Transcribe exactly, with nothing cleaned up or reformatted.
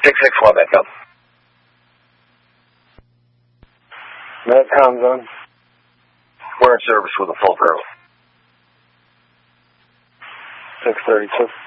six six one, Echo. Metcom's on. We're in service with a full crew. six thirty-two.